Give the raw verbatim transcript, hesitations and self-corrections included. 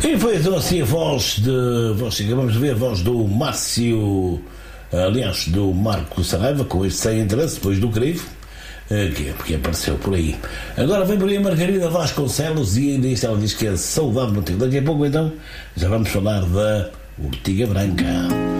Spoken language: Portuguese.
E foi então assim a voz de. Voz, acabamos de ver a voz do Márcio, aliás, do Marco Saraiva, com este sem interesse, depois do Crivo, que, que apareceu por aí. Agora vem por aí a Margarida Vasconcelos e ainda isto ela diz que é saudade do tempo. Daqui a pouco então já vamos falar da Ortiga Branca.